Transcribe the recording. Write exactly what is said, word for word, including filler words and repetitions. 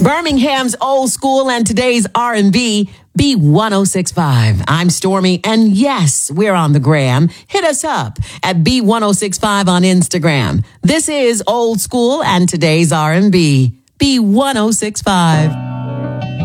Birmingham's old school and today's R and B, B ten sixty-five. I'm Stormy, and yes, we're on the gram. Hit us up at B ten sixty-five on Instagram. This is old school and today's R and B, B ten sixty-five.